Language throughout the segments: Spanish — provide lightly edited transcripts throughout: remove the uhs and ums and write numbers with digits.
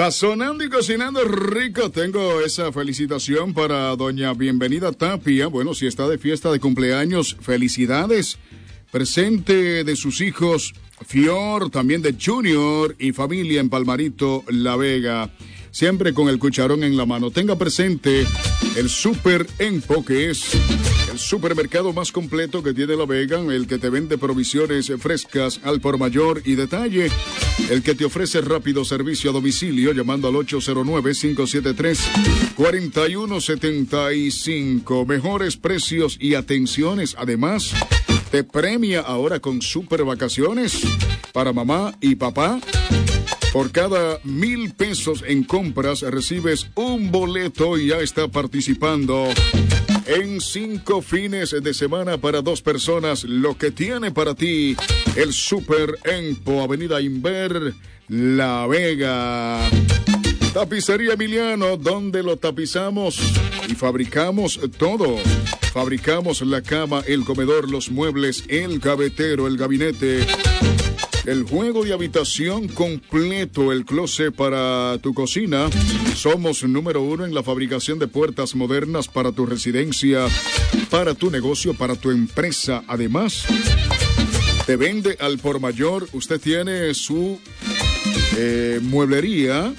Sazonando y cocinando rico. Tengo esa felicitación para doña Bienvenida Tapia. Bueno, si está de fiesta de cumpleaños, felicidades. Presente de sus hijos Fior, también de Junior y familia en Palmarito, La Vega. Siempre con el cucharón en la mano. Tenga presente el Super Empo, que es el supermercado más completo que tiene La Vega, el que te vende provisiones frescas al por mayor y detalle, el que te ofrece rápido servicio a domicilio llamando al 809-573-4175. Mejores precios y atenciones. Además, te premia ahora con super vacaciones para mamá y papá. Por cada 1,000 pesos en compras recibes un boleto y ya está participando en 5 fines de semana para 2 personas. Lo que tiene para ti el Super Empo, Avenida Inver, La Vega. Tapicería Emiliano, donde lo tapizamos y fabricamos todo. Fabricamos la cama, el comedor, los muebles, el gavetero, el gabinete, el juego de habitación completo, el closet para tu cocina. Somos número 1 en la fabricación de puertas modernas para tu residencia, para tu negocio, para tu empresa. Además, te vende al por mayor. Usted tiene su mueblería.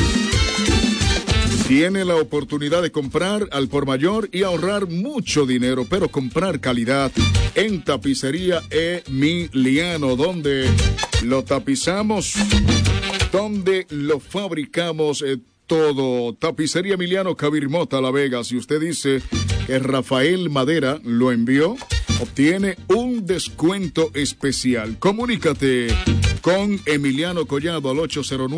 Tiene la oportunidad de comprar al por mayor y ahorrar mucho dinero, pero comprar calidad en Tapicería Emiliano, donde lo tapizamos, donde lo fabricamos todo. Tapicería Emiliano, Cabirmota, La Vega. Si usted dice que Rafael Madera lo envió, obtiene un descuento especial. Comunícate con Emiliano Collado al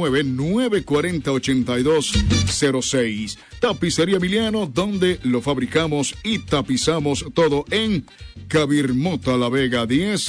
809-940-8206. Tapicería Emiliano, donde lo fabricamos y tapizamos todo en Cabirmota, La Vega.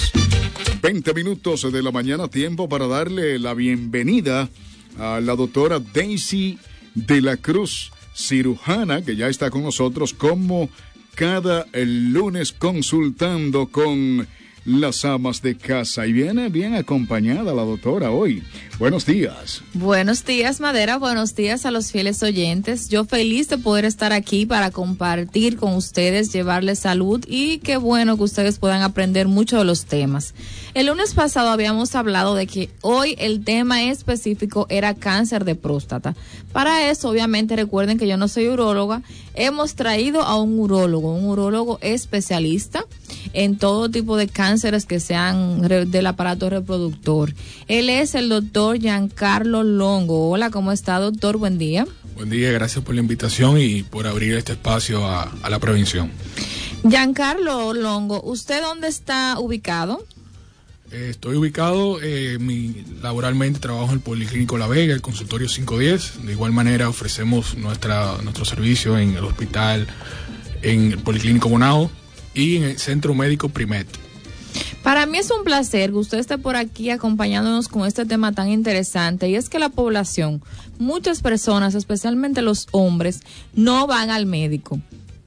20 minutos de la mañana, tiempo para darle la bienvenida a la doctora Daisy de la Cruz, cirujana, que ya está con nosotros como cada lunes consultando con las amas de casa. Y viene bien acompañada la doctora hoy. Buenos días. Buenos días, Madera. Buenos días a los fieles oyentes. Yo feliz de poder estar aquí para compartir con ustedes, llevarles salud y qué bueno que ustedes puedan aprender mucho de los temas. El lunes pasado habíamos hablado de que hoy el tema específico era cáncer de próstata. Para eso, obviamente, recuerden que yo no soy uróloga. Hemos traído a un urólogo especialista en todo tipo de cánceres que sean del aparato reproductor. Él es el doctor Giancarlo Longo. Hola, ¿cómo está, doctor? Buen día. Buen día, gracias por la invitación y por abrir este espacio a la prevención. Giancarlo Longo, ¿usted dónde está ubicado? Estoy ubicado, laboralmente trabajo en el Policlínico La Vega, el consultorio 510. De igual manera ofrecemos nuestro servicio en el hospital, en el Policlínico Bonao y en el Centro Médico Primet. Para mí es un placer que usted esté por aquí acompañándonos con este tema tan interesante, y es que la población, muchas personas, especialmente los hombres, no van al médico.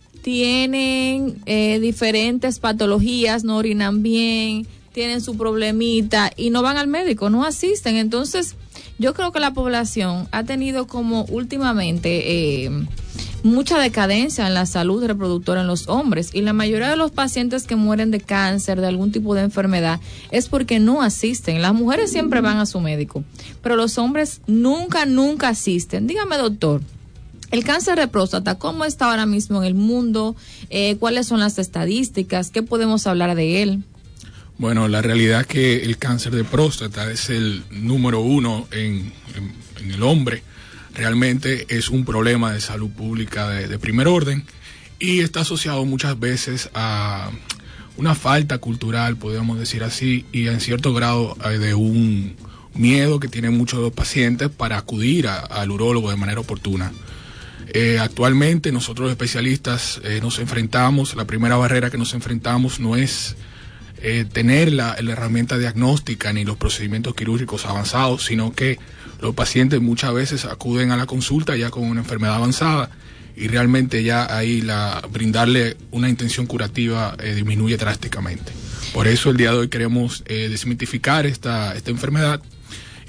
Tienen diferentes patologías, no orinan bien, tienen su problemita y no van al médico, no asisten. Entonces, yo creo que la población ha tenido como últimamente mucha decadencia en la salud reproductora en los hombres, y la mayoría de los pacientes que mueren de cáncer, de algún tipo de enfermedad, es porque no asisten. Las mujeres siempre van a su médico, pero los hombres nunca asisten. Dígame, doctor, el cáncer de próstata, ¿cómo está ahora mismo en el mundo? ¿Cuáles son las estadísticas? ¿Qué podemos hablar de él? Bueno, la realidad es que el cáncer de próstata es el número 1 en el hombre. Realmente es un problema de salud pública de primer orden y está asociado muchas veces a una falta cultural, podríamos decir así, y en cierto grado de un miedo que tienen muchos de los pacientes para acudir al urólogo de manera oportuna. Actualmente nosotros los especialistas nos enfrentamos, la primera barrera que nos enfrentamos no es tener la herramienta diagnóstica ni los procedimientos quirúrgicos avanzados, sino que los pacientes muchas veces acuden a la consulta ya con una enfermedad avanzada y realmente ya ahí brindarle una intención curativa disminuye drásticamente. Por eso el día de hoy queremos desmitificar esta enfermedad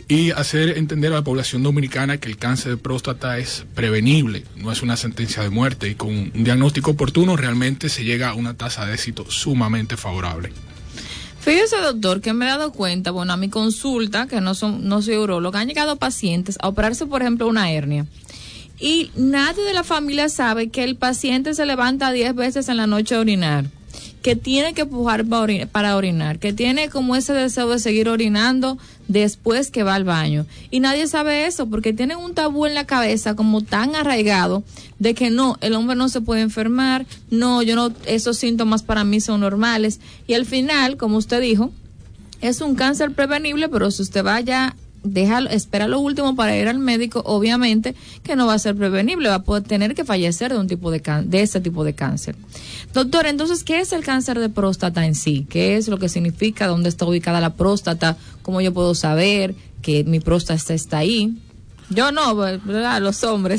y hacer entender a la población dominicana que el cáncer de próstata es prevenible, no es una sentencia de muerte, y con un diagnóstico oportuno realmente se llega a una tasa de éxito sumamente favorable. Fíjese, doctor, que me he dado cuenta, bueno, a mi consulta, que no soy uróloga, han llegado pacientes a operarse, por ejemplo, una hernia. Y nadie de la familia sabe que el paciente se levanta 10 veces en la noche a orinar, que tiene que pujar para orinar, que tiene como ese deseo de seguir orinando después que va al baño. Y nadie sabe eso porque tienen un tabú en la cabeza como tan arraigado de que no, el hombre no se puede enfermar, no, esos síntomas para mí son normales. Y al final, como usted dijo, es un cáncer prevenible, pero si usted vaya, espera lo último para ir al médico, obviamente que no va a ser prevenible, va a poder tener que fallecer de ese tipo de cáncer. Doctor, entonces, ¿qué es el cáncer de próstata en sí? ¿Qué es lo que significa? ¿Dónde está ubicada la próstata? ¿Cómo yo puedo saber que mi próstata está ahí? Yo no, ¿verdad? Los hombres.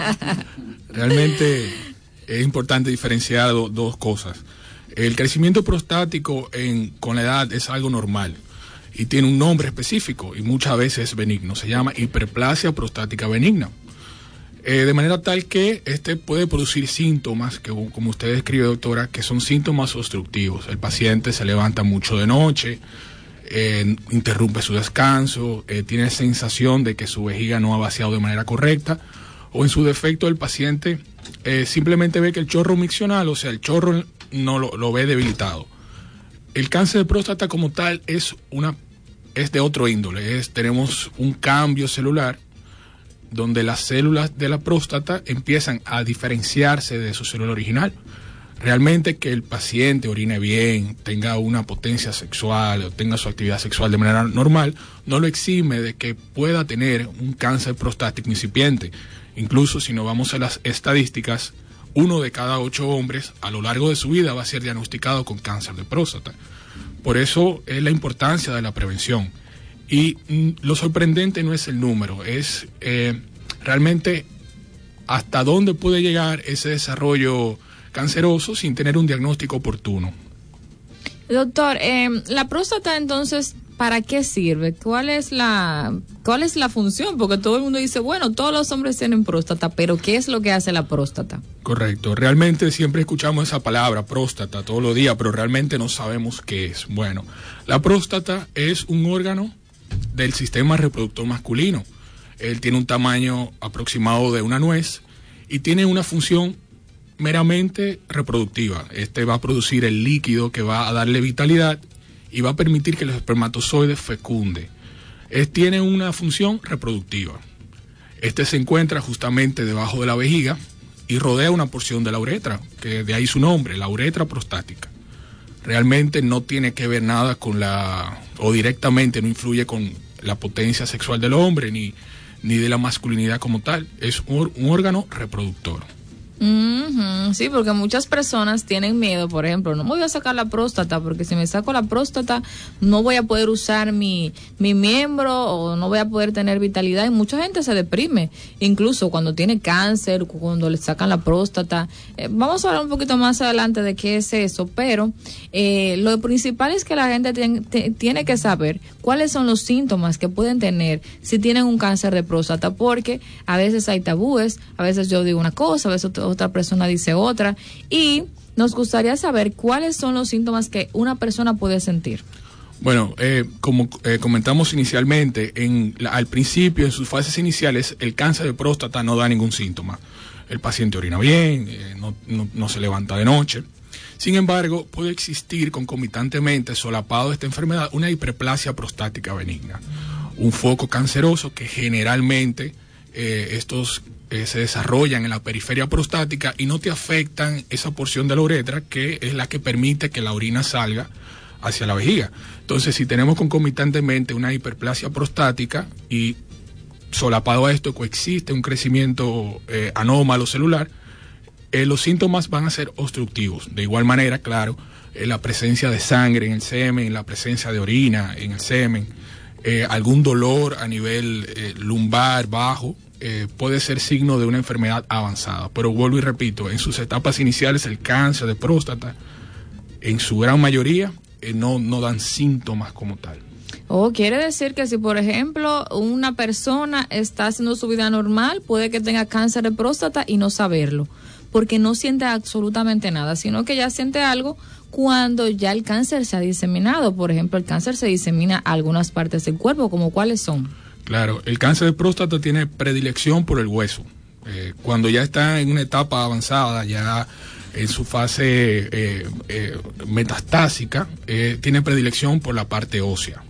Realmente es importante diferenciar dos cosas. El crecimiento prostático con la edad es algo normal y tiene un nombre específico y muchas veces es benigno. Se llama hiperplasia prostática benigna. De manera tal que puede producir síntomas que, como usted describe, doctora, que son síntomas obstructivos. El paciente se levanta mucho de noche, interrumpe su descanso, tiene sensación de que su vejiga no ha vaciado de manera correcta, o en su defecto el paciente simplemente ve que el chorro miccional, o sea, el chorro no lo ve debilitado. El cáncer de próstata como tal es de otro índole. Tenemos un cambio celular donde las células de la próstata empiezan a diferenciarse de su célula original. Realmente que el paciente orine bien, tenga una potencia sexual o tenga su actividad sexual de manera normal, no lo exime de que pueda tener un cáncer prostático incipiente. Incluso si nos vamos a las estadísticas, 1 de cada 8 hombres a lo largo de su vida va a ser diagnosticado con cáncer de próstata. Por eso es la importancia de la prevención. Y lo sorprendente no es el número, es realmente hasta dónde puede llegar ese desarrollo canceroso sin tener un diagnóstico oportuno. Doctor, la próstata entonces, ¿para qué sirve? ¿Cuál es la función? Porque todo el mundo dice, bueno, todos los hombres tienen próstata, pero ¿qué es lo que hace la próstata? Correcto, realmente siempre escuchamos esa palabra, próstata, todos los días, pero realmente no sabemos qué es. Bueno, la próstata es un órgano del sistema reproductor masculino. Él tiene un tamaño aproximado de una nuez y tiene una función meramente reproductiva. Va a producir el líquido que va a darle vitalidad y va a permitir que los espermatozoides fecunde. Tiene una función reproductiva. Se encuentra justamente debajo de la vejiga y rodea una porción de la uretra, que de ahí su nombre, la uretra prostática. Realmente no tiene que ver nada o directamente no influye con la potencia sexual del hombre ni de la masculinidad como tal. Es un órgano reproductor. Sí, porque muchas personas tienen miedo, por ejemplo, no me voy a sacar la próstata porque si me saco la próstata no voy a poder usar mi miembro o no voy a poder tener vitalidad, y mucha gente se deprime, incluso cuando tiene cáncer, cuando le sacan la próstata. Vamos a hablar un poquito más adelante de qué es eso, pero lo principal es que la gente tiene que saber cuáles son los síntomas que pueden tener si tienen un cáncer de próstata, porque a veces hay tabúes, a veces yo digo una cosa, a veces otra persona dice otra, y nos gustaría saber cuáles son los síntomas que una persona puede sentir. Bueno, como comentamos inicialmente, al principio, en sus fases iniciales, el cáncer de próstata no da ningún síntoma. El paciente orina bien, no se levanta de noche. Sin embargo, puede existir concomitantemente, solapado de esta enfermedad, una hiperplasia prostática benigna, un foco canceroso que generalmente se desarrollan en la periferia prostática y no te afectan esa porción de la uretra que es la que permite que la orina salga hacia la vejiga. Entonces, si tenemos concomitantemente una hiperplasia prostática y solapado a esto coexiste un crecimiento anómalo celular, los síntomas van a ser obstructivos. De igual manera, claro, la presencia de sangre en el semen, la presencia de orina en el semen, algún dolor a nivel lumbar bajo, puede ser signo de una enfermedad avanzada. Pero vuelvo y repito, en sus etapas iniciales el cáncer de próstata, en su gran mayoría, no dan síntomas como tal. Quiere decir que si, por ejemplo, una persona está haciendo su vida normal, puede que tenga cáncer de próstata y no saberlo, porque no siente absolutamente nada, sino que ya siente algo cuando ya el cáncer se ha diseminado. Por ejemplo, el cáncer se disemina a algunas partes del cuerpo, ¿como cuáles son? Claro, el cáncer de próstata tiene predilección por el hueso. Cuando ya está en una etapa avanzada, ya en su fase metastásica, tiene predilección por la parte ósea.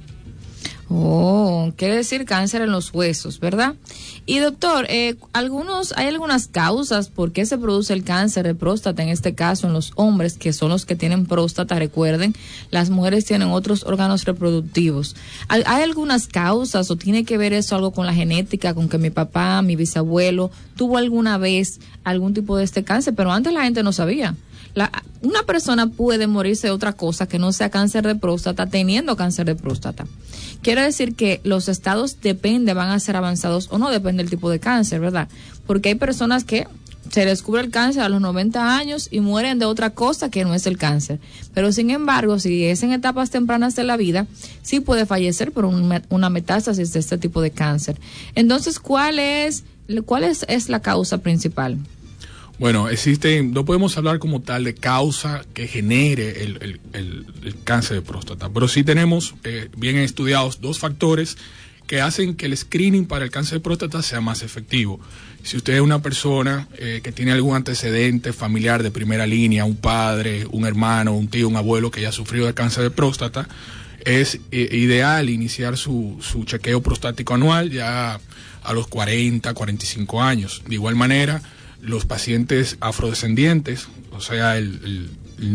Quiere decir cáncer en los huesos, ¿verdad? Y doctor, hay algunas causas por qué se produce el cáncer de próstata, en este caso en los hombres, que son los que tienen próstata. Recuerden, las mujeres tienen otros órganos reproductivos. ¿Hay algunas causas o tiene que ver eso algo con la genética, con que mi papá, mi bisabuelo, tuvo alguna vez algún tipo de este cáncer? Pero antes la gente no sabía. Una persona puede morirse de otra cosa que no sea cáncer de próstata teniendo cáncer de próstata. Quiere decir que los estados van a ser avanzados o no, depende del tipo de cáncer, ¿verdad? Porque hay personas que se descubre el cáncer a los 90 años y mueren de otra cosa que no es el cáncer. Pero sin embargo, si es en etapas tempranas de la vida, sí puede fallecer por una metástasis de este tipo de cáncer. Entonces, ¿cuál es la causa principal? Bueno, no podemos hablar como tal de causa que genere el cáncer de próstata, pero sí tenemos bien estudiados 2 factores que hacen que el screening para el cáncer de próstata sea más efectivo. Si usted es una persona que tiene algún antecedente familiar de primera línea, un padre, un hermano, un tío, un abuelo que haya sufrido de cáncer de próstata, es ideal iniciar su chequeo prostático anual ya a los 40, 45 años. De igual manera, los pacientes afrodescendientes, o sea, el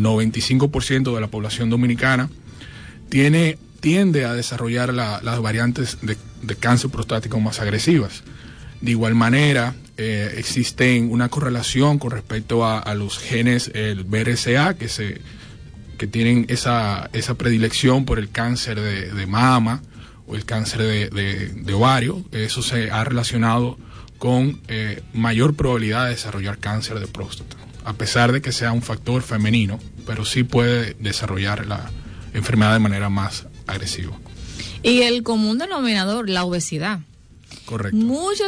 95% de la población dominicana, tiende a desarrollar las variantes de cáncer prostático más agresivas. De igual manera, existen una correlación con respecto a los genes, el BRCA, que tienen esa predilección por el cáncer de mama o el cáncer de ovario. Eso se ha relacionado con mayor probabilidad de desarrollar cáncer de próstata, a pesar de que sea un factor femenino, pero sí puede desarrollar la enfermedad de manera más agresiva. Y el común denominador, la obesidad. Correcto.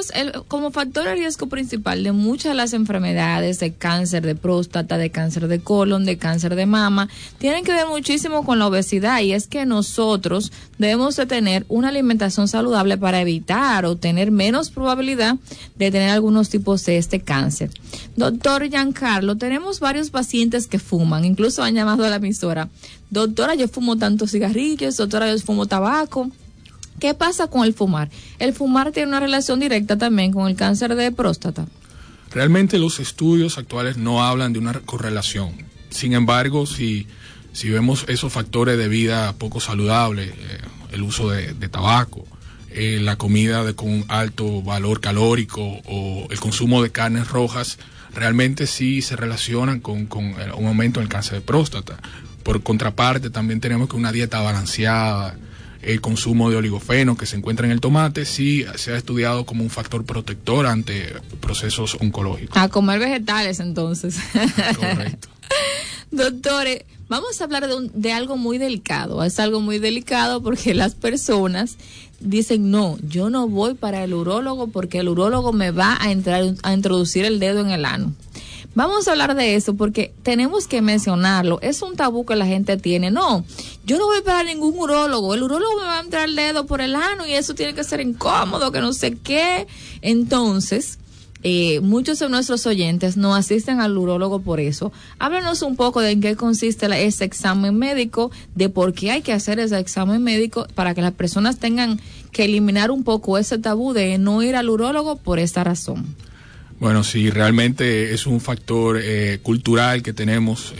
Como factor de riesgo principal de muchas de las enfermedades de cáncer de próstata, de cáncer de colon, de cáncer de mama, tienen que ver muchísimo con la obesidad, y es que nosotros debemos de tener una alimentación saludable para evitar o tener menos probabilidad de tener algunos tipos de este cáncer. Doctor Giancarlo, tenemos varios pacientes que fuman, incluso han llamado a la emisora: doctora, yo fumo tantos cigarrillos, doctora, yo fumo tabaco. ¿Qué pasa con el fumar? ¿El fumar tiene una relación directa también con el cáncer de próstata? Realmente los estudios actuales no hablan de una correlación. Sin embargo, si vemos esos factores de vida poco saludable, el uso de tabaco, la comida con alto valor calórico o el consumo de carnes rojas, realmente sí se relacionan con un aumento en el cáncer de próstata. Por contraparte, también tenemos que una dieta balanceada, el consumo de oligofeno que se encuentra en el tomate, sí se ha estudiado como un factor protector ante procesos oncológicos. A comer vegetales, entonces. Correcto. Doctores, vamos a hablar de algo muy delicado. Es algo muy delicado porque las personas dicen: no, yo no voy para el urólogo porque el urólogo me va a introducir el dedo en el ano. Vamos a hablar de eso porque tenemos que mencionarlo. Es un tabú que la gente tiene. No, yo no voy para ningún urólogo. El urólogo me va a entrar el dedo por el ano y eso tiene que ser incómodo, que no sé qué. Entonces, muchos de nuestros oyentes no asisten al urólogo por eso. Háblanos un poco de en qué consiste ese examen médico, de por qué hay que hacer ese examen médico, para que las personas tengan que eliminar un poco ese tabú de no ir al urólogo por esta razón. Bueno, sí, realmente es un factor cultural que tenemos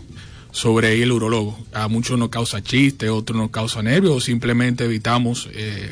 sobre el urólogo. A muchos nos causa chiste, a otros nos causa nervios, o simplemente evitamos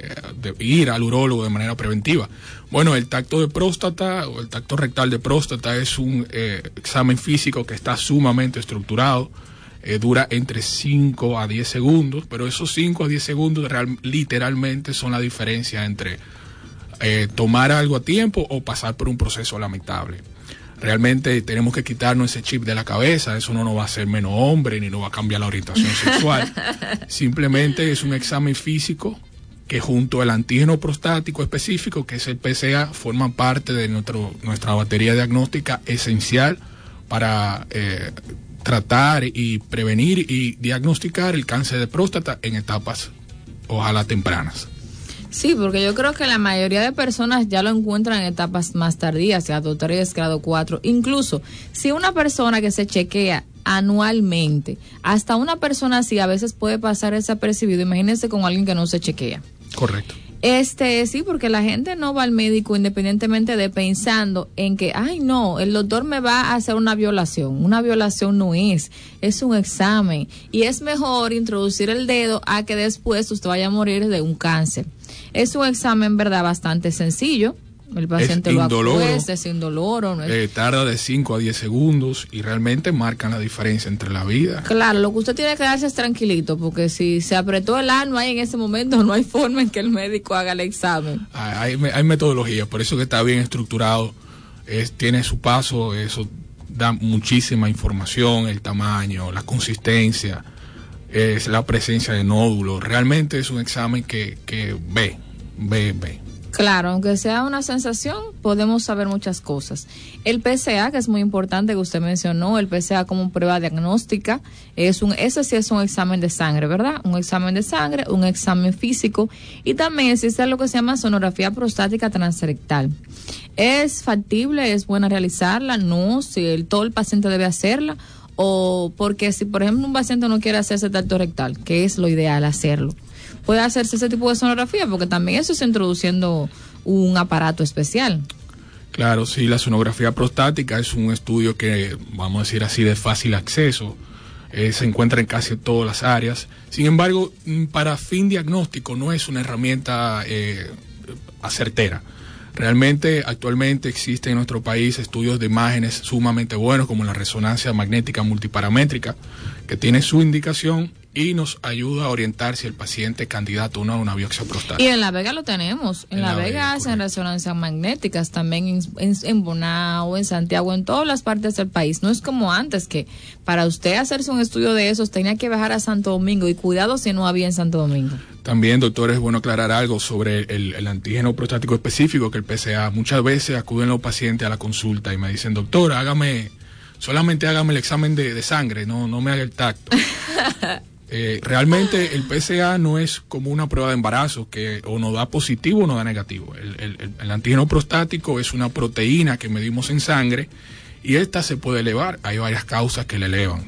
ir al urólogo de manera preventiva. Bueno, el tacto de próstata o el tacto rectal de próstata es un examen físico que está sumamente estructurado. Dura entre 5 a 10 segundos, pero esos 5 a 10 segundos literalmente son la diferencia entre tomar algo a tiempo o pasar por un proceso lamentable. Realmente tenemos que quitarnos ese chip de la cabeza. Eso no nos va a hacer menos hombre ni nos va a cambiar la orientación sexual. Simplemente es un examen físico que junto al antígeno prostático específico, que es el PSA, forma parte de nuestra batería diagnóstica esencial para tratar y prevenir y diagnosticar el cáncer de próstata en etapas, ojalá tempranas. Sí, porque yo creo que la mayoría de personas ya lo encuentran en etapas más tardías, grado 3, grado 4. Incluso, si una persona que se chequea anualmente, hasta una persona así a veces puede pasar desapercibido. Imagínense con alguien que no se chequea. Correcto. Sí, porque la gente no va al médico independientemente de pensando en que, ay no, el doctor me va a hacer una violación. Una violación no es un examen. Y es mejor introducir el dedo a que después usted vaya a morir de un cáncer. Es un examen, verdad, bastante sencillo. El paciente lo acuesta, es indoloro. No es... tarda de 5 a 10 segundos y realmente marcan la diferencia entre la vida. Claro, lo que usted tiene que darse es tranquilito, porque si se apretó el ano ahí en ese momento, no hay forma en que el médico haga el examen. Hay metodología, por eso que está bien estructurado, tiene su paso, eso da muchísima información, el tamaño, la consistencia, la presencia de nódulos. Realmente es un examen que ve. Claro, aunque sea una sensación, podemos saber muchas cosas. El PSA, que es muy importante que usted mencionó, el PSA como prueba diagnóstica, ese sí es un examen de sangre, ¿verdad? Un examen de sangre, un examen físico, y también existe lo que se llama sonografía prostática transrectal. ¿Es factible, es buena realizarla? No, si todo el paciente debe hacerla, o porque si, por ejemplo, un paciente no quiere hacerse tacto rectal, que es lo ideal hacerlo, puede hacerse ese tipo de sonografía, porque también eso es introduciendo un aparato especial. Claro, sí, la sonografía prostática es un estudio que, vamos a decir así, de fácil acceso, se encuentra en casi todas las áreas. Sin embargo, para fin diagnóstico no es una herramienta certera. Realmente, actualmente existen en nuestro país estudios de imágenes sumamente buenos, como la resonancia magnética multiparamétrica, que tiene su indicación y nos ayuda a orientar si el paciente es candidato o no a una biopsia prostática. Y en La Vega lo tenemos. En La Vega hacen resonancias magnéticas, también en Bonao, en Santiago, en todas las partes del país. No es como antes, que para usted hacerse un estudio de esos tenía que viajar a Santo Domingo, y cuidado si no había en Santo Domingo. También, doctor, es bueno aclarar algo sobre el antígeno prostático específico, que el PSA. Muchas veces acuden los pacientes a la consulta y me dicen, doctor, solamente hágame el examen de sangre, no me haga el tacto. Realmente el PSA no es como una prueba de embarazo que o nos da positivo o nos da negativo. El antígeno prostático es una proteína que medimos en sangre y esta se puede elevar. Hay varias causas que la elevan.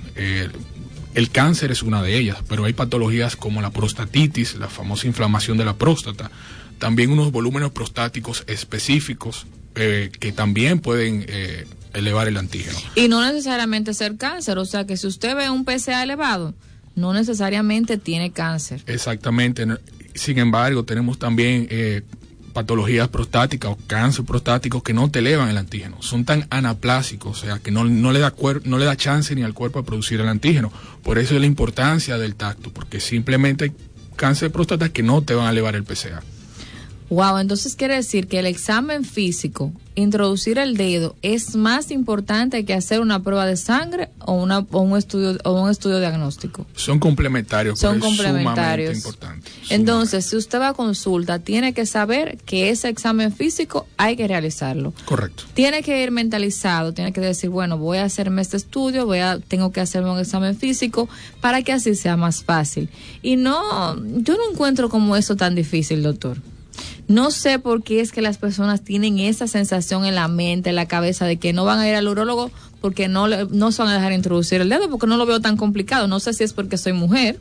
El cáncer es una de ellas, pero hay patologías como la prostatitis, la famosa inflamación de la próstata, también unos volúmenes prostáticos específicos que también pueden elevar el antígeno. Y no necesariamente ser cáncer, o sea que si usted ve un PSA elevado, no necesariamente tiene cáncer. Exactamente. Sin embargo, tenemos también patologías prostáticas o cáncer prostático que no te elevan el antígeno. Son tan anaplásicos, o sea, que no le da chance ni al cuerpo a producir el antígeno. Por eso es la importancia del tacto, porque simplemente hay cáncer de próstata que no te van a elevar el PSA. Wow, entonces quiere decir que el examen físico, introducir el dedo, es más importante que hacer una prueba de sangre o un estudio diagnóstico. Son complementarios, son pero complementarios. Es sumamente importante. Entonces, si usted va a consulta, tiene que saber que ese examen físico hay que realizarlo. Correcto. Tiene que ir mentalizado, tiene que decir, bueno, voy a hacerme este estudio, tengo que hacerme un examen físico para que así sea más fácil. Y yo no encuentro como eso tan difícil, doctor. No sé por qué es que las personas tienen esa sensación en la mente, en la cabeza, de que no van a ir al urólogo porque no se van a dejar introducir el dedo, porque no lo veo tan complicado. No sé si es porque soy mujer,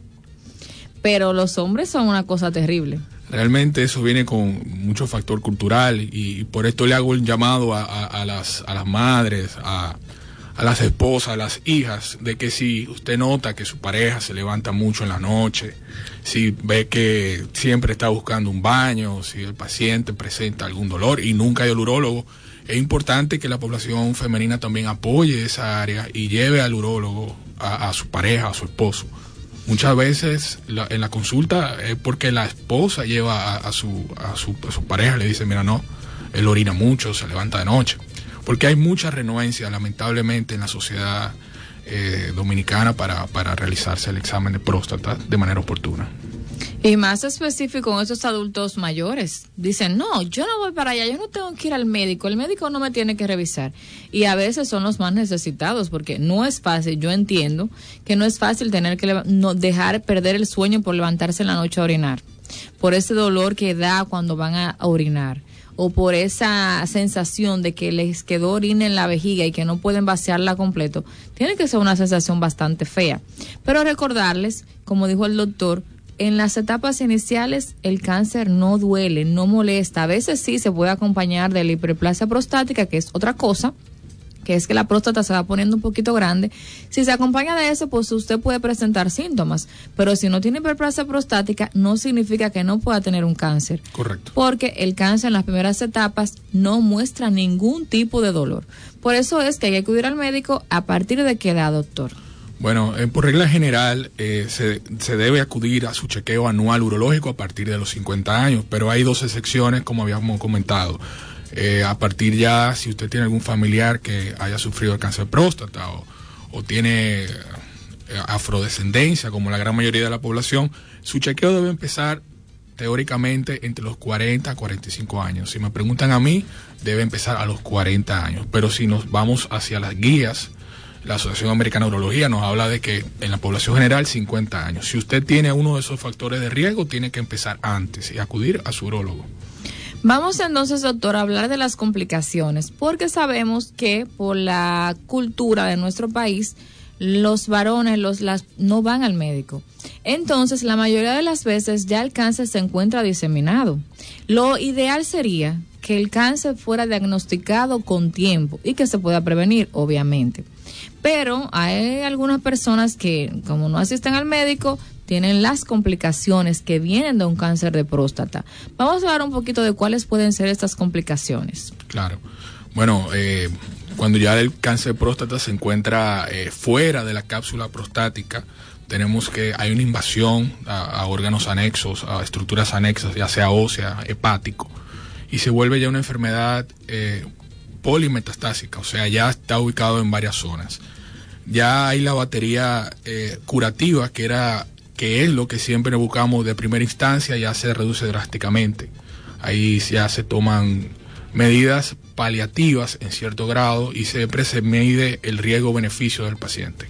pero los hombres son una cosa terrible. Realmente eso viene con mucho factor cultural y por esto le hago el llamado a las madres, a las esposas, a las hijas, de que si usted nota que su pareja se levanta mucho en la noche, si ve que siempre está buscando un baño, si el paciente presenta algún dolor y nunca hay al urólogo, es importante que la población femenina también apoye esa área y lleve al urólogo a su pareja, a su esposo. Muchas veces en la consulta es porque la esposa lleva a su pareja, le dice, mira, no, él orina mucho, se levanta de noche. porque hay mucha renuencia, lamentablemente, en la sociedad dominicana para realizarse el examen de próstata de manera oportuna. Y más específico con esos adultos mayores. Dicen, no, yo no voy para allá, yo no tengo que ir al médico, el médico no me tiene que revisar. Y a veces son los más necesitados, porque no es fácil, yo entiendo que no es fácil tener que dejar perder el sueño por levantarse en la noche a orinar, por ese dolor que da cuando van a orinar, o por esa sensación de que les quedó orina en la vejiga y que no pueden vaciarla completo. Tiene que ser una sensación bastante fea. Pero recordarles, como dijo el doctor, en las etapas iniciales el cáncer no duele, no molesta. A veces sí se puede acompañar de la hiperplasia prostática, que es otra cosa, que es que la próstata se va poniendo un poquito grande. Si se acompaña de eso, pues usted puede presentar síntomas, pero si no tiene hiperplasia prostática, no significa que no pueda tener un cáncer. Correcto. Porque el cáncer en las primeras etapas no muestra ningún tipo de dolor. Por eso es que hay que acudir al médico. ¿A partir de qué edad, doctor? Bueno, por regla general se debe acudir a su chequeo anual urológico a partir de los 50 años, pero hay 2 excepciones, como habíamos comentado. A partir ya, si usted tiene algún familiar que haya sufrido el cáncer de próstata o tiene afrodescendencia, como la gran mayoría de la población, su chequeo debe empezar teóricamente entre los 40 a 45 años. Si me preguntan a mí, debe empezar a los 40 años. Pero si nos vamos hacia las guías, la Asociación Americana de Urología nos habla de que en la población general 50 años. Si usted tiene uno de esos factores de riesgo, tiene que empezar antes y acudir a su urólogo. Vamos entonces, doctor, a hablar de las complicaciones, porque sabemos que por la cultura de nuestro país, los varones no van al médico. Entonces, la mayoría de las veces ya el cáncer se encuentra diseminado. Lo ideal sería que el cáncer fuera diagnosticado con tiempo y que se pueda prevenir, obviamente. Pero hay algunas personas que, como no asisten al médico, tienen las complicaciones que vienen de un cáncer de próstata. Vamos a hablar un poquito de cuáles pueden ser estas complicaciones. Claro. Bueno, cuando ya el cáncer de próstata se encuentra fuera de la cápsula prostática, tenemos que hay una invasión a órganos anexos, a estructuras anexas, ya sea ósea, hepático, y se vuelve ya una enfermedad polimetastásica, o sea, ya está ubicado en varias zonas. Ya hay la batería curativa, que es lo que siempre buscamos de primera instancia, ya se reduce drásticamente. Ahí ya se toman medidas paliativas en cierto grado y siempre se mide el riesgo-beneficio del paciente.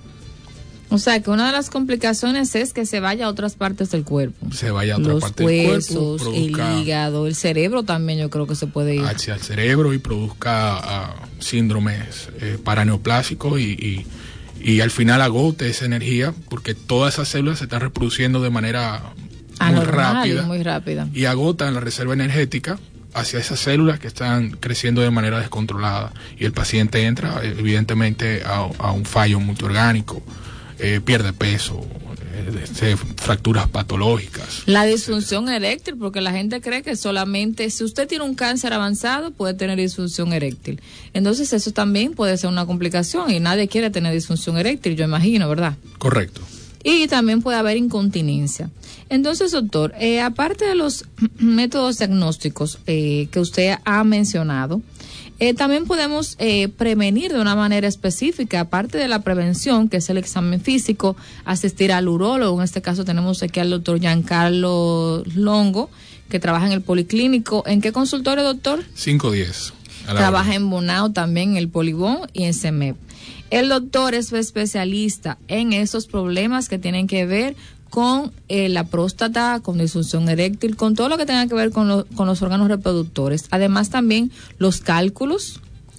O sea, que una de las complicaciones es que se vaya a otras partes del cuerpo. Se vaya a otra parte del cuerpo. Los huesos, el hígado, el cerebro también yo creo que se puede ir. Hacia el cerebro y produzca síndromes paraneoplásicos y al final agote esa energía, porque todas esas células se están reproduciendo de manera muy rápida y agotan la reserva energética hacia esas células que están creciendo de manera descontrolada, y el paciente entra evidentemente a un fallo multiorgánico, pierde peso, fracturas patológicas. La disfunción eréctil, porque la gente cree que solamente si usted tiene un cáncer avanzado puede tener disfunción eréctil. Entonces eso también puede ser una complicación y nadie quiere tener disfunción eréctil, yo imagino, ¿verdad? Correcto. Y también puede haber incontinencia. Entonces, doctor, aparte de los métodos diagnósticos que usted ha mencionado, también podemos prevenir de una manera específica, aparte de la prevención, que es el examen físico, asistir al urólogo. En este caso tenemos aquí al doctor Giancarlo Longo, que trabaja en el Policlínico. ¿En qué consultorio, doctor? 510. Trabaja en Bonao también, en el Polibón y en CEMEP. El doctor es especialista en esos problemas que tienen que ver con la próstata, con disfunción eréctil, con todo lo que tenga que ver con los órganos reproductores. Además también los cálculos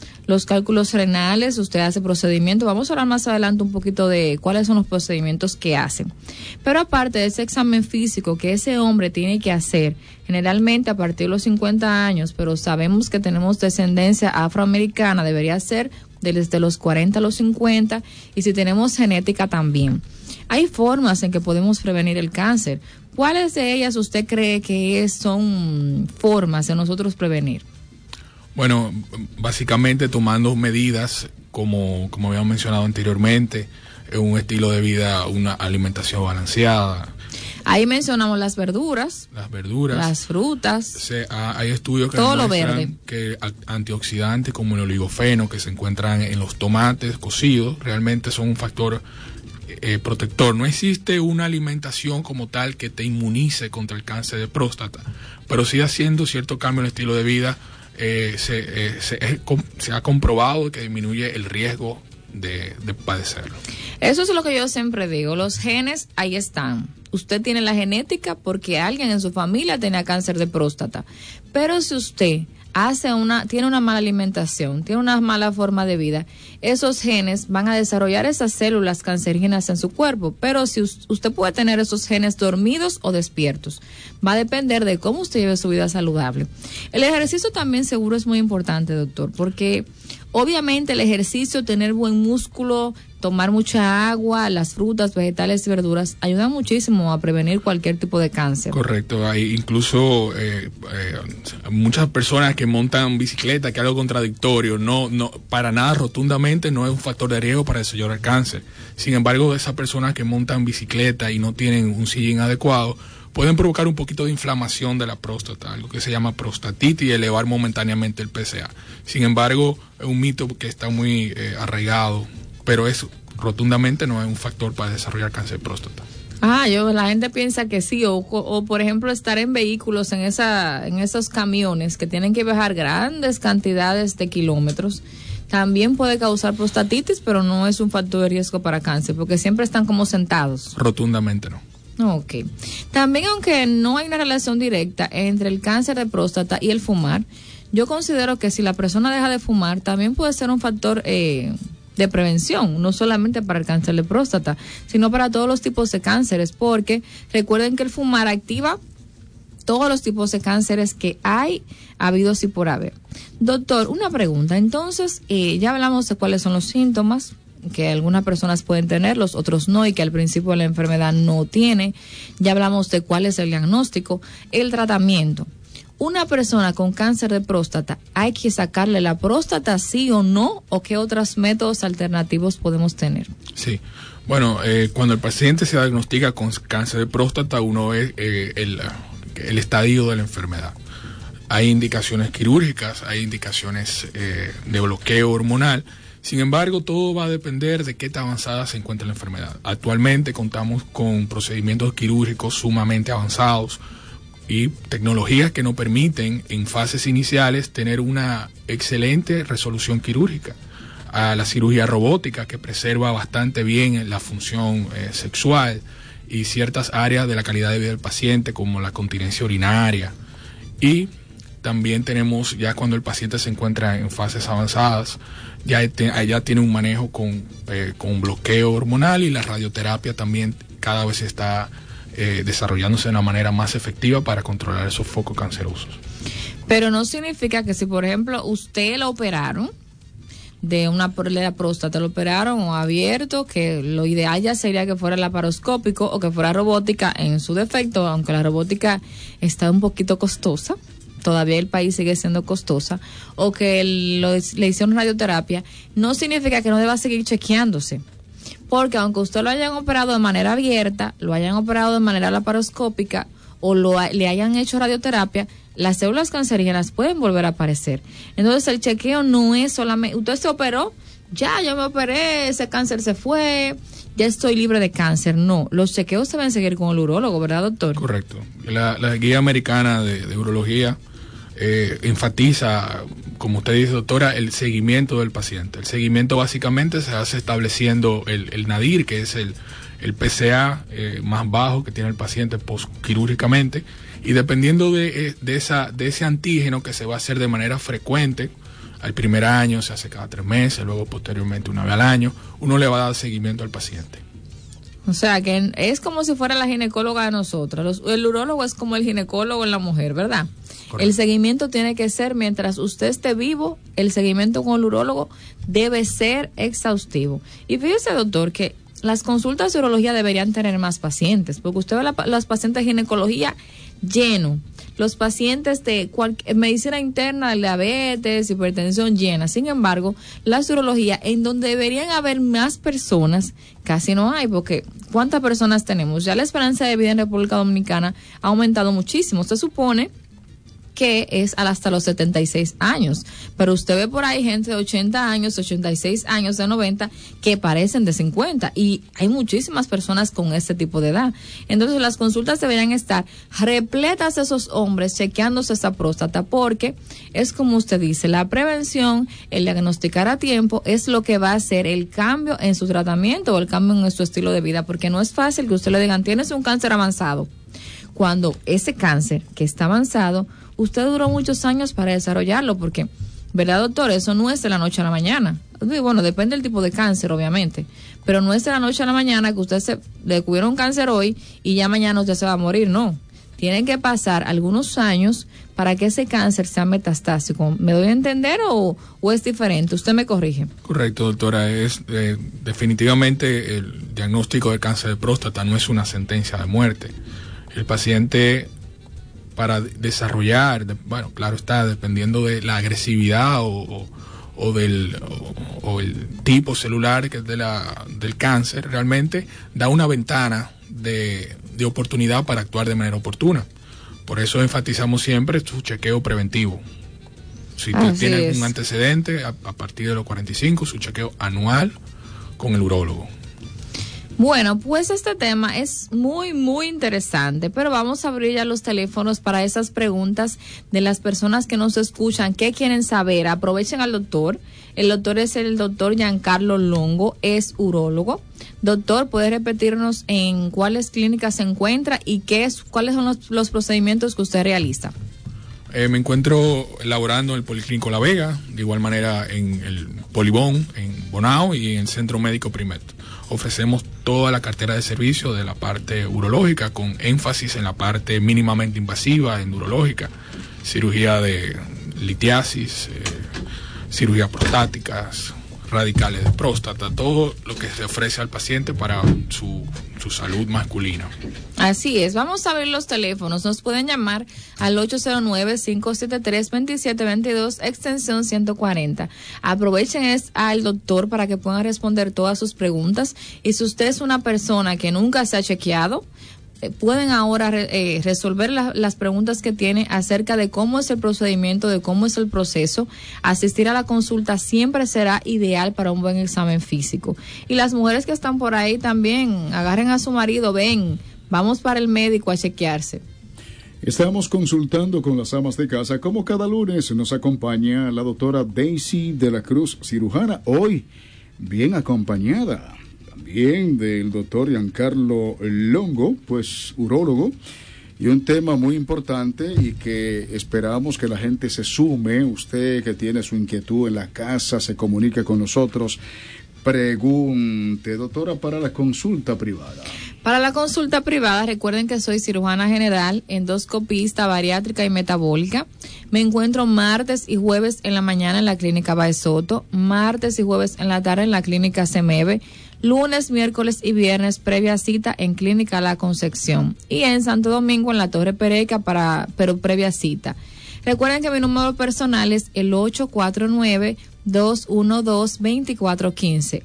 renales, usted hace procedimientos. Vamos a hablar más adelante un poquito de cuáles son los procedimientos que hacen. Pero aparte de ese examen físico que ese hombre tiene que hacer, generalmente a partir de los 50 años, pero sabemos que tenemos descendencia afroamericana, debería ser desde los 40 a los 50, y si tenemos genética también. Hay formas en que podemos prevenir el cáncer. ¿Cuáles de ellas usted cree que son formas de nosotros prevenir? Bueno, básicamente tomando medidas como habíamos mencionado anteriormente, un estilo de vida, una alimentación balanceada. Ahí mencionamos las verduras, las frutas. Hay estudios que todo lo verde, que antioxidantes como el oligofeno que se encuentran en los tomates cocidos realmente son un factor protector. No existe una alimentación como tal que te inmunice contra el cáncer de próstata, pero sí haciendo cierto cambio en el estilo de vida se ha comprobado que disminuye el riesgo de padecerlo. Eso es lo que yo siempre digo, los genes ahí están. Usted tiene la genética porque alguien en su familia tenía cáncer de próstata, pero si usted tiene una mala alimentación, tiene una mala forma de vida, esos genes van a desarrollar esas células cancerígenas en su cuerpo, pero si usted puede tener esos genes dormidos o despiertos, va a depender de cómo usted lleve su vida saludable. El ejercicio también seguro es muy importante, doctor, porque obviamente el ejercicio, tener buen músculo, tomar mucha agua, las frutas, vegetales y verduras ayudan muchísimo a prevenir cualquier tipo de cáncer. Correcto, hay incluso muchas personas que montan bicicleta, que es algo contradictorio, no para nada rotundamente no es un factor de riesgo para desarrollar cáncer. Sin embargo, esas personas que montan bicicleta y no tienen un sillín adecuado pueden provocar un poquito de inflamación de la próstata, algo que se llama prostatitis y elevar momentáneamente el PSA. Sin embargo, es un mito que está muy arraigado, pero eso rotundamente no es un factor para desarrollar cáncer de próstata. La gente piensa que sí, o por ejemplo estar en vehículos en esos camiones que tienen que viajar grandes cantidades de kilómetros, también puede causar prostatitis, pero no es un factor de riesgo para cáncer, porque siempre están como sentados. Rotundamente no. Ok. También, aunque no hay una relación directa entre el cáncer de próstata y el fumar, yo considero que si la persona deja de fumar, también puede ser un factor de prevención, no solamente para el cáncer de próstata, sino para todos los tipos de cánceres, porque recuerden que el fumar activa todos los tipos de cánceres que hay, habidos y por haber. Doctor, una pregunta. Entonces, ya hablamos de cuáles son los síntomas que algunas personas pueden tener, los otros no, y que al principio de la enfermedad no tiene. Ya hablamos de cuál es el diagnóstico, el tratamiento. Una persona con cáncer de próstata, ¿hay que sacarle la próstata sí o no? ¿O qué otros métodos alternativos podemos tener? Sí, bueno, cuando el paciente se diagnostica con cáncer de próstata, uno ve el estadio de la enfermedad. Hay indicaciones quirúrgicas, hay indicaciones de bloqueo hormonal. Sin embargo, todo va a depender de qué tan avanzada se encuentra la enfermedad. Actualmente contamos con procedimientos quirúrgicos sumamente avanzados y tecnologías que nos permiten en fases iniciales tener una excelente resolución quirúrgica. A la cirugía robótica, que preserva bastante bien la función sexual y ciertas áreas de la calidad de vida del paciente, como la continencia urinaria. Y también tenemos, ya cuando el paciente se encuentra en fases avanzadas, ya tiene un manejo con bloqueo hormonal, y la radioterapia también cada vez está desarrollándose de una manera más efectiva para controlar esos focos cancerosos. Pero no significa que si, por ejemplo, usted lo operaron de la próstata, lo operaron o abierto, que lo ideal ya sería que fuera laparoscópico o que fuera robótica en su defecto, aunque la robótica está un poquito costosa, todavía el país sigue siendo costosa, o que le hicieron radioterapia, no significa que no deba seguir chequeándose. Porque aunque usted lo hayan operado de manera abierta, lo hayan operado de manera laparoscópica o le hayan hecho radioterapia, las células cancerígenas pueden volver a aparecer. Entonces el chequeo no es solamente, usted se operó, yo me operé, ese cáncer se fue, ya estoy libre de cáncer. No, los chequeos se van a seguir con el urólogo, ¿verdad, doctor? Correcto. La guía americana de urología enfatiza, como usted dice, doctora, el seguimiento del paciente. El seguimiento básicamente se hace estableciendo el nadir, que es el PSA más bajo que tiene el paciente postquirúrgicamente, y dependiendo de ese antígeno, que se va a hacer de manera frecuente, al primer año se hace cada 3 meses, luego posteriormente una vez al año, uno le va a dar seguimiento al paciente. O sea, que es como si fuera la ginecóloga de nosotros. El urólogo es como el ginecólogo en la mujer, ¿verdad? Correcto. El seguimiento tiene que ser, mientras usted esté vivo, el seguimiento con el urólogo debe ser exhaustivo. Y fíjese, doctor, que las consultas de urología deberían tener más pacientes, porque usted ve las pacientes de ginecología lleno, los pacientes de medicina interna, de diabetes, hipertensión llena. Sin embargo, la urología, en donde deberían haber más personas, casi no hay, porque ¿cuántas personas tenemos? Ya la esperanza de vida en República Dominicana ha aumentado muchísimo. Se supone que es hasta los 76 años, pero usted ve por ahí gente de 80 años, 86 años, de 90, que parecen de 50, y hay muchísimas personas con este tipo de edad. Entonces las consultas deberían estar repletas de esos hombres chequeándose esa próstata, porque es como usted dice, la prevención, el diagnosticar a tiempo es lo que va a hacer el cambio en su tratamiento o el cambio en su estilo de vida, porque no es fácil que usted le digan, tienes un cáncer avanzado, cuando ese cáncer que está avanzado, usted duró muchos años para desarrollarlo, porque, ¿verdad, doctor? Eso no es de la noche a la mañana. Bueno, depende del tipo de cáncer, obviamente, pero no es de la noche a la mañana que usted le descubrió un cáncer hoy y ya mañana usted se va a morir, no. Tienen que pasar algunos años para que ese cáncer sea metastásico. ¿Me doy a entender o es diferente? Usted me corrige. Correcto, doctora. Es definitivamente el diagnóstico de cáncer de próstata no es una sentencia de muerte. El paciente, para desarrollar, bueno, claro está, dependiendo de la agresividad o el tipo celular que es del cáncer, realmente da una ventana de oportunidad para actuar de manera oportuna. Por eso enfatizamos siempre su chequeo preventivo. Si usted tiene un antecedente, a partir de los 45, su chequeo anual con el urólogo. Bueno, pues este tema es muy, muy interesante, pero vamos a abrir ya los teléfonos para esas preguntas de las personas que nos escuchan, qué quieren saber. Aprovechen al doctor. El doctor es el doctor Giancarlo Longo, es urólogo. Doctor, ¿puede repetirnos en cuáles clínicas se encuentra y cuáles son los procedimientos que usted realiza? Me encuentro elaborando en el Policlínico La Vega, de igual manera en el Polibón, en Bonao y en el Centro Médico Primet. Ofrecemos toda la cartera de servicio de la parte urológica, con énfasis en la parte mínimamente invasiva, en urológica, cirugía de litiasis, cirugías prostáticas, radicales de próstata, todo lo que se ofrece al paciente para su salud masculina. Así es, vamos a ver los teléfonos. Nos pueden llamar al 809-573-2722, extensión 140. Aprovechen al doctor para que puedan responder todas sus preguntas. Y si usted es una persona que nunca se ha chequeado, pueden ahora resolver las preguntas que tiene acerca de cómo es el procedimiento, de cómo es el proceso. Asistir a la consulta siempre será ideal para un buen examen físico. Y las mujeres que están por ahí también, agarren a su marido, ven, vamos para el médico a chequearse. Estamos consultando con las amas de casa. Como cada lunes nos acompaña la doctora Daisy de la Cruz, cirujana, hoy bien acompañada también del doctor Giancarlo Longo, pues urólogo, y un tema muy importante y que esperamos que la gente se sume. Usted que tiene su inquietud en la casa, se comunique con nosotros, pregunte, doctora, para la consulta privada. Para la consulta privada, recuerden que soy cirujana general, endoscopista, bariátrica y metabólica. Me encuentro martes y jueves en la mañana en la clínica Baesoto, martes y jueves en la tarde en la clínica Semeve, lunes, miércoles y viernes previa cita en Clínica La Concepción y en Santo Domingo en la Torre Pereca pero previa cita. Recuerden que mi número personal es el 849-212-2415,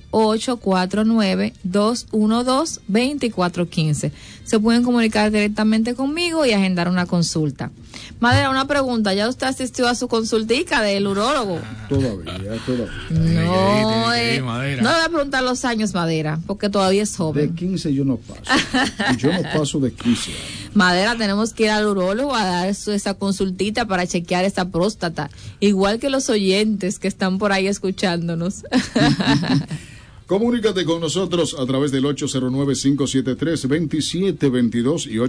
849-212-2415. Se pueden comunicar directamente conmigo y agendar una consulta. Madera, una pregunta, ¿ya usted asistió a su consultica del urólogo? Todavía. No, no le voy a preguntar los años, Madera, porque todavía es joven. De 15 yo no paso. Yo no paso de 15 años. Madera, tenemos que ir al urólogo a dar esa consultita para chequear esa próstata, igual que los oyentes que están por ahí escuchándonos. Comunícate con nosotros a través del 809-573-2722 y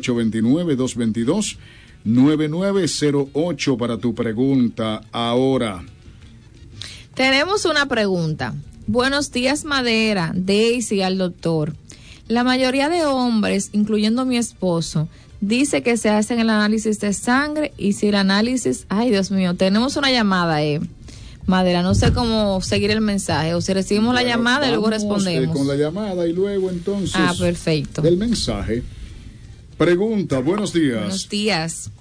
829-222-9908 para tu pregunta ahora. Tenemos una pregunta. Buenos días, Madera, Daisy, al doctor. La mayoría de hombres, incluyendo mi esposo, dice que se hacen el análisis de sangre y si el análisis... Ay, Dios mío, tenemos una llamada, Madera, no sé cómo seguir el mensaje, o si recibimos la llamada y luego respondemos. Con la llamada y luego entonces perfecto. del mensaje. Pregunta, buenos días. Buenos días.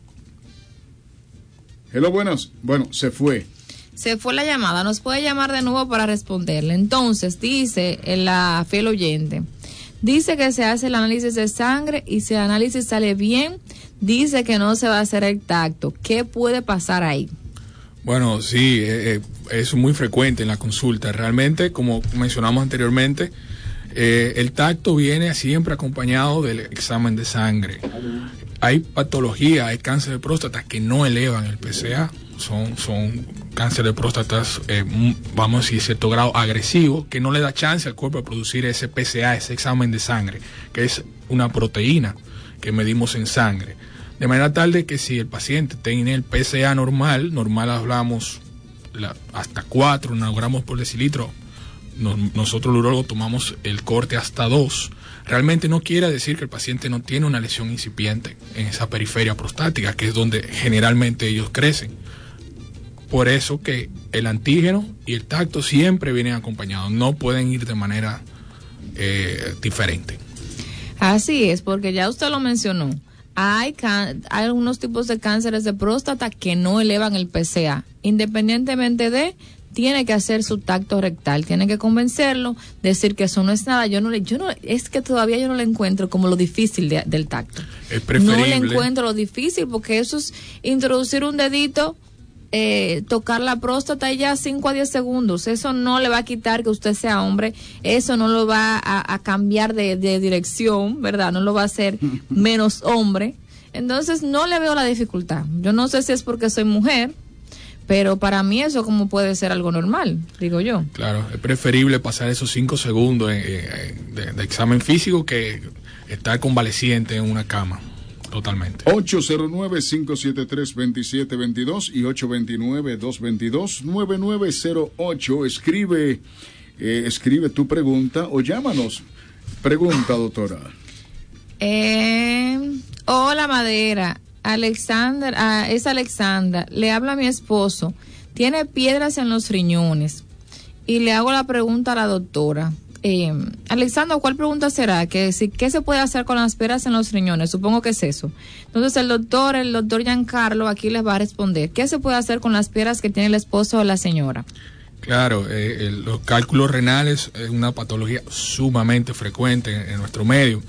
Hello, buenas. Bueno, se fue la llamada, nos puede llamar de nuevo para responderle. Entonces, dice la fiel oyente, dice que se hace el análisis de sangre y si el análisis sale bien, dice que no se va a hacer el tacto. ¿Qué puede pasar ahí? Bueno, sí, es muy frecuente en la consulta. Realmente, como mencionamos anteriormente, el tacto viene siempre acompañado del examen de sangre. Hay patología, hay cáncer de próstata que no elevan el PSA. Son cáncer de próstata, vamos a decir, cierto grado agresivo, que no le da chance al cuerpo de producir ese PSA, ese examen de sangre, que es una proteína que medimos en sangre. De manera tal de que si el paciente tiene el PSA normal hablamos hasta 4 nanogramos por decilitro, nosotros los urólogos tomamos el corte hasta 2. Realmente no quiere decir que el paciente no tiene una lesión incipiente en esa periferia prostática, que es donde generalmente ellos crecen. Por eso que el antígeno y el tacto siempre vienen acompañados, no pueden ir de manera diferente. Así es, porque ya usted lo mencionó. Hay algunos tipos de cánceres de próstata que no elevan el PSA. Independientemente tiene que hacer su tacto rectal, tiene que convencerlo, decir que eso no es nada. Es que todavía yo no le encuentro como lo difícil del tacto. Es preferible. No le encuentro lo difícil, porque eso es introducir un dedito, tocar la próstata y ya 5 a 10 segundos. Eso no le va a quitar que usted sea hombre, eso no lo va a cambiar de dirección, ¿verdad? No lo va a hacer menos hombre. Entonces no le veo la dificultad. Yo no sé si es porque soy mujer, pero para mí eso como puede ser algo normal, digo yo. Claro, es preferible pasar esos 5 segundos de examen físico que estar convaleciente en una cama. Totalmente. 809-573-2722 y 829-222-9908. Escribe tu pregunta o llámanos. Pregunta, doctora. Hola, Madera. Es Alexandra. Le habla a mi esposo. Tiene piedras en los riñones. Y le hago la pregunta a la doctora. Alexandra, ¿cuál pregunta será? ¿Qué se puede hacer con las piedras en los riñones? Supongo que es eso. Entonces el doctor Giancarlo aquí les va a responder. ¿Qué se puede hacer con las piedras que tiene el esposo de la señora? Claro, los cálculos renales es una patología sumamente frecuente en nuestro medio.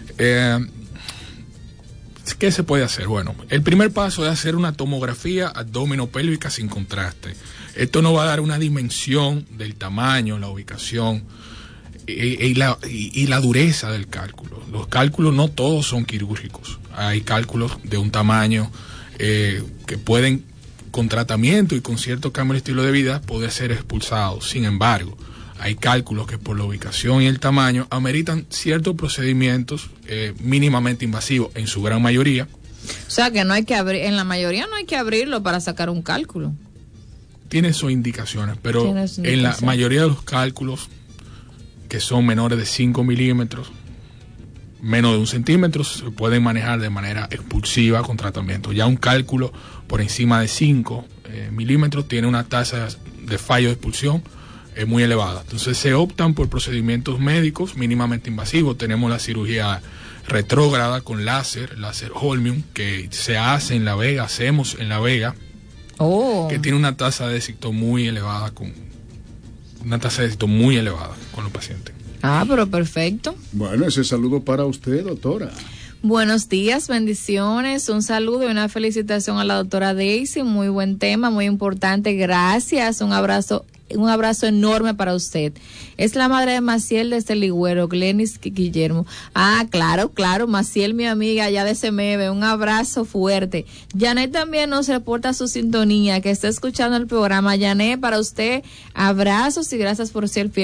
¿Qué se puede hacer? Bueno, el primer paso es hacer una tomografía abdominopélvica sin contraste. Esto nos va a dar una dimensión del tamaño, la ubicación y la dureza del cálculo. Los cálculos no todos son quirúrgicos. Hay cálculos de un tamaño que pueden, con tratamiento y con cierto cambio de estilo de vida, poder ser expulsados. Sin embargo, hay cálculos que por la ubicación y el tamaño ameritan ciertos procedimientos mínimamente invasivos en su gran mayoría. O sea que no hay que abrir, en la mayoría no hay que abrirlo para sacar un cálculo. Tiene sus indicaciones, pero en la mayoría de los cálculos que son menores de 5 milímetros, menos de 1 centímetro, se pueden manejar de manera expulsiva con tratamiento. Ya un cálculo por encima de 5 milímetros tiene una tasa de fallo de expulsión muy elevada. Entonces se optan por procedimientos médicos mínimamente invasivos. Tenemos la cirugía retrógrada con láser holmium, que se hace en La Vega, hacemos en La Vega, que tiene una tasa de éxito muy elevada con los pacientes. Pero perfecto. Bueno, ese saludo para usted, doctora. Buenos días, bendiciones, un saludo y una felicitación a la doctora Daisy, muy buen tema, muy importante, gracias, un abrazo enorme para usted. Es la madre de Maciel desde Ligüero, Glenis Guillermo. Claro, Maciel, mi amiga allá de Semeve, un abrazo fuerte. Janet también nos reporta su sintonía, que está escuchando el programa. Janet, para usted, abrazos y gracias por ser fiel.